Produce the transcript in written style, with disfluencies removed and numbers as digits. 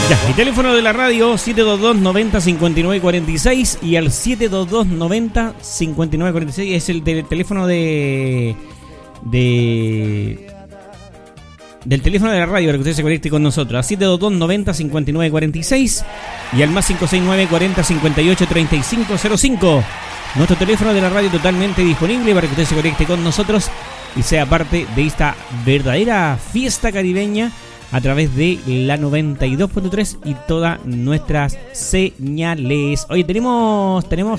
Ya, el teléfono de la radio 722-90-5946 y al 722-90-5946 es el teléfono del teléfono de la radio para que usted se conecte con nosotros. A 722-90-5946 y al más 569-40-58-3505. Nuestro teléfono de la radio totalmente disponible para que usted se conecte con nosotros y sea parte de esta verdadera fiesta caribeña a través de la 92.3 y todas nuestras señales. Oye, tenemos